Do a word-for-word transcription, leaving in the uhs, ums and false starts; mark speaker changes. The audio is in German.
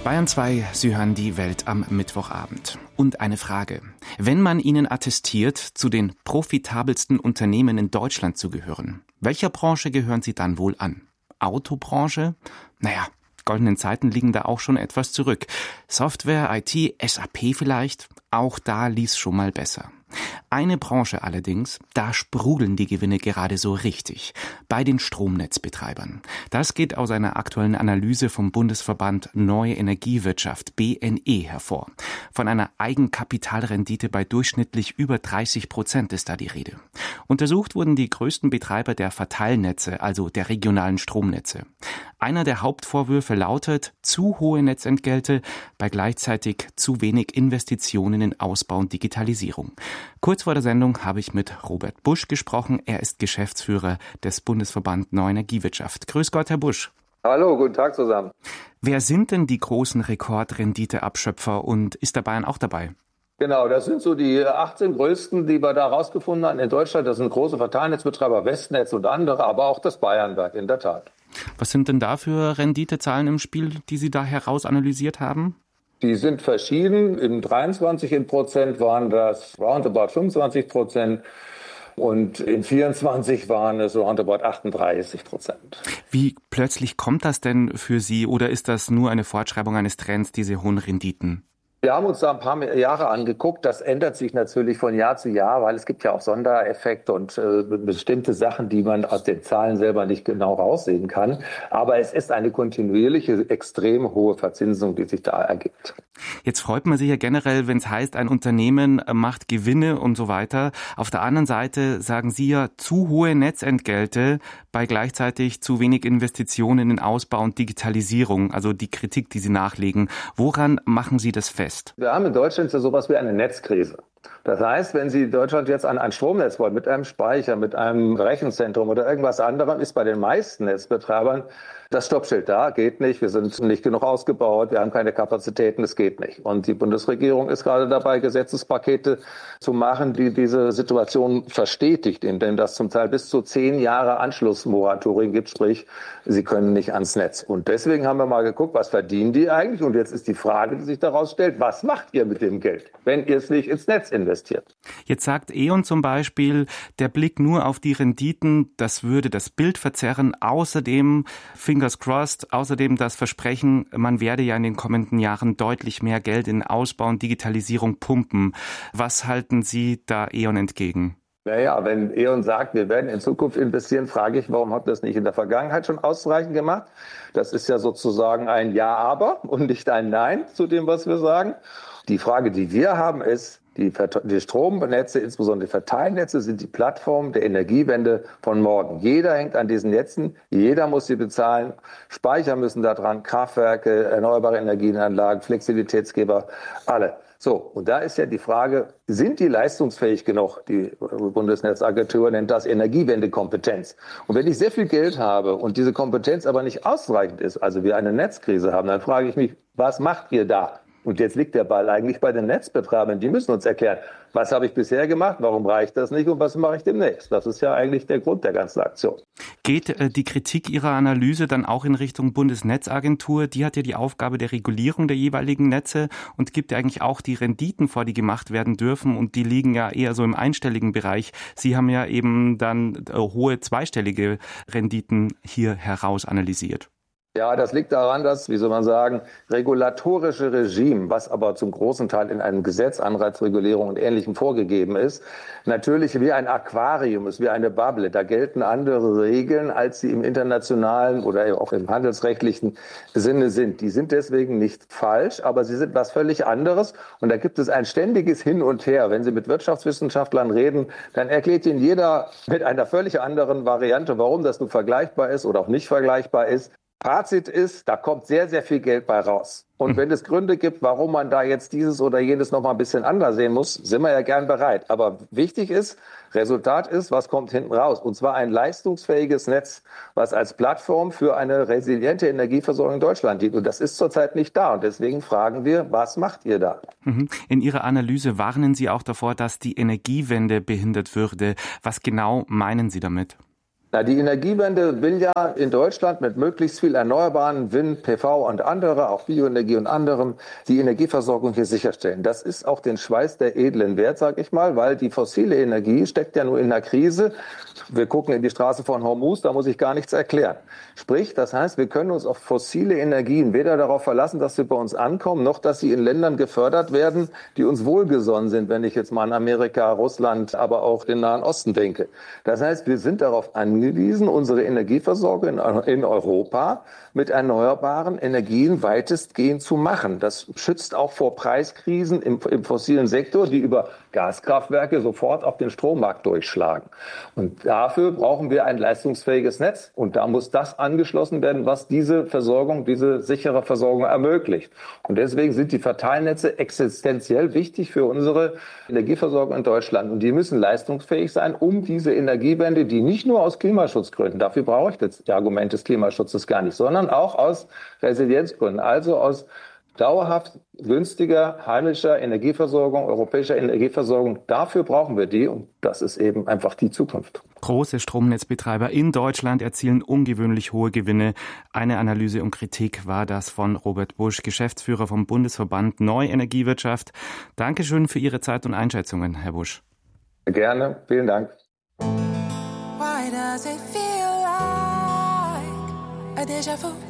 Speaker 1: Bayern zwei, Sie hören die Welt am Mittwochabend. Und eine Frage. Wenn man Ihnen attestiert, zu den profitabelsten Unternehmen in Deutschland zu gehören, welcher Branche gehören Sie dann wohl an? Autobranche? Naja, goldenen Zeiten liegen da auch schon etwas zurück. Software, I T, S A P vielleicht? Auch da lief's schon mal besser. Eine Branche allerdings, da sprudeln die Gewinne gerade so richtig, bei den Stromnetzbetreibern. Das geht aus einer aktuellen Analyse vom Bundesverband Neue Energiewirtschaft, B N E, hervor. Von einer Eigenkapitalrendite bei durchschnittlich über dreißig Prozent ist da die Rede. Untersucht wurden die größten Betreiber der Verteilnetze, also der regionalen Stromnetze. Einer der Hauptvorwürfe lautet, zu hohe Netzentgelte bei gleichzeitig zu wenig Investitionen in Ausbau und Digitalisierung. Kurz vor der Sendung habe ich mit Robert Busch gesprochen. Er ist Geschäftsführer des Bundesverband Neue Energiewirtschaft. Grüß Gott, Herr Busch.
Speaker 2: Hallo, guten Tag zusammen.
Speaker 1: Wer sind denn die großen Rekordrenditeabschöpfer und ist der Bayern auch dabei?
Speaker 2: Genau, das sind so die achtzehn größten, die wir da rausgefunden haben in Deutschland. Das sind große Verteilnetzbetreiber, Westnetz und andere, aber auch das Bayernwerk in der Tat.
Speaker 1: Was sind denn da für Renditezahlen im Spiel, die Sie da herausanalysiert haben?
Speaker 2: Die sind verschieden. In dreiundzwanzig in Prozent waren das roundabout fünfundzwanzig Prozent und in vierundzwanzig waren es so roundabout achtunddreißig Prozent.
Speaker 1: Wie plötzlich kommt das denn für Sie oder ist das nur eine Fortschreibung eines Trends, diese hohen Renditen?
Speaker 2: Wir haben uns da ein paar Jahre angeguckt. Das ändert sich natürlich von Jahr zu Jahr, weil es gibt ja auch Sondereffekte und äh, bestimmte Sachen, die man aus den Zahlen selber nicht genau raussehen kann. Aber es ist eine kontinuierliche, extrem hohe Verzinsung, die sich da ergibt.
Speaker 1: Jetzt freut man sich ja generell, wenn es heißt, ein Unternehmen macht Gewinne und so weiter. Auf der anderen Seite sagen Sie ja, zu hohe Netzentgelte bei gleichzeitig zu wenig Investitionen in Ausbau und Digitalisierung, also die Kritik, die Sie nachlegen. Woran machen Sie das fest?
Speaker 2: Wir haben in Deutschland ja sowas wie eine Netzkrise. Das heißt, wenn Sie Deutschland jetzt an ein Stromnetz wollen, mit einem Speicher, mit einem Rechenzentrum oder irgendwas anderem, ist bei den meisten Netzbetreibern das Stoppschild da, geht nicht, wir sind nicht genug ausgebaut, wir haben keine Kapazitäten, es geht nicht. Und die Bundesregierung ist gerade dabei, Gesetzespakete zu machen, die diese Situation verstetigt, indem das zum Teil bis zu zehn Jahre Anschlussmoratorien gibt, sprich, sie können nicht ans Netz. Und deswegen haben wir mal geguckt, was verdienen die eigentlich? Und jetzt ist die Frage, die sich daraus stellt, was macht ihr mit dem Geld, wenn ihr es nicht ins Netz investiert?
Speaker 1: Jetzt sagt E.ON zum Beispiel, der Blick nur auf die Renditen, das würde das Bild verzerren. Außerdem, fingers crossed, außerdem das Versprechen, man werde ja in den kommenden Jahren deutlich mehr Geld in Ausbau und Digitalisierung pumpen. Was halten Sie da E.ON entgegen?
Speaker 2: Naja, wenn E.ON sagt, wir werden in Zukunft investieren, frage ich, warum hat das nicht in der Vergangenheit schon ausreichend gemacht? Das ist ja sozusagen ein Ja, aber und nicht ein Nein zu dem, was wir sagen. Die Frage, die wir haben, ist, die, die Stromnetze, insbesondere die Verteilnetze, sind die Plattform der Energiewende von morgen. Jeder hängt an diesen Netzen, jeder muss sie bezahlen. Speicher müssen da dran, Kraftwerke, erneuerbare Energienanlagen, Flexibilitätsgeber, alle. So, und da ist ja die Frage, sind die leistungsfähig genug? Die Bundesnetzagentur nennt das Energiewendekompetenz. Und wenn ich sehr viel Geld habe und diese Kompetenz aber nicht ausreichend ist, also wir eine Netzkrise haben, dann frage ich mich, was macht ihr da? Und jetzt liegt der Ball eigentlich bei den Netzbetreibern. Die müssen uns erklären, was habe ich bisher gemacht, warum reicht das nicht und was mache ich demnächst. Das ist ja eigentlich der Grund der ganzen Aktion.
Speaker 1: Geht äh, die Kritik Ihrer Analyse dann auch in Richtung Bundesnetzagentur? Die hat ja die Aufgabe der Regulierung der jeweiligen Netze und gibt ja eigentlich auch die Renditen vor, die gemacht werden dürfen. Und die liegen ja eher so im einstelligen Bereich. Sie haben ja eben dann äh, hohe zweistellige Renditen hier heraus analysiert.
Speaker 2: Ja, das liegt daran, dass, wie soll man sagen, regulatorische Regime, was aber zum großen Teil in einem Gesetz, Anreizregulierung und Ähnlichem vorgegeben ist, natürlich wie ein Aquarium ist, wie eine Bubble. Da gelten andere Regeln, als sie im internationalen oder auch im handelsrechtlichen Sinne sind. Die sind deswegen nicht falsch, aber sie sind was völlig anderes. Und da gibt es ein ständiges Hin und Her. Wenn Sie mit Wirtschaftswissenschaftlern reden, dann erklärt Ihnen jeder mit einer völlig anderen Variante, warum das nun vergleichbar ist oder auch nicht vergleichbar ist. Fazit ist, da kommt sehr, sehr viel Geld bei raus. Und wenn es Gründe gibt, warum man da jetzt dieses oder jenes noch mal ein bisschen anders sehen muss, sind wir ja gern bereit. Aber wichtig ist, Resultat ist, was kommt hinten raus? Und zwar ein leistungsfähiges Netz, was als Plattform für eine resiliente Energieversorgung in Deutschland dient. Und das ist zurzeit nicht da. Und deswegen fragen wir, was macht ihr da?
Speaker 1: In Ihrer Analyse warnen Sie auch davor, dass die Energiewende behindert würde. Was genau meinen Sie damit?
Speaker 2: Na, die Energiewende will ja in Deutschland mit möglichst viel Erneuerbaren, Wind, P V und andere, auch Bioenergie und anderem, die Energieversorgung hier sicherstellen. Das ist auch den Schweiß der edlen wert, sag ich mal, weil die fossile Energie steckt ja nur in der Krise. Wir gucken in die Straße von Hormuz, da muss ich gar nichts erklären. Sprich, das heißt, wir können uns auf fossile Energien weder darauf verlassen, dass sie bei uns ankommen, noch dass sie in Ländern gefördert werden, die uns wohlgesonnen sind, wenn ich jetzt mal an Amerika, Russland, aber auch den Nahen Osten denke. Das heißt, wir sind darauf angewiesen, unsere Energieversorgung in Europa mit erneuerbaren Energien weitestgehend zu machen. Das schützt auch vor Preiskrisen im, im fossilen Sektor, die über Gaskraftwerke sofort auf den Strommarkt durchschlagen. Und dafür brauchen wir ein leistungsfähiges Netz. Und da muss das angeschlossen werden, was diese Versorgung, diese sichere Versorgung ermöglicht. Und deswegen sind die Verteilnetze existenziell wichtig für unsere Energieversorgung in Deutschland. Und die müssen leistungsfähig sein, um diese Energiewende, die nicht nur aus Klimaschutzgründen, dafür brauche ich das Argument des Klimaschutzes gar nicht, sondern auch aus Resilienzgründen, also aus dauerhaft günstiger heimischer Energieversorgung, europäischer Energieversorgung. Dafür brauchen wir die und das ist eben einfach die Zukunft.
Speaker 1: Große Stromnetzbetreiber in Deutschland erzielen ungewöhnlich hohe Gewinne. Eine Analyse und Kritik war das von Robert Busch, Geschäftsführer vom Bundesverband Neue Energiewirtschaft. Dankeschön für Ihre Zeit und Einschätzungen, Herr Busch.
Speaker 2: Gerne, vielen Dank.
Speaker 3: Why does it feel like a déjà vu?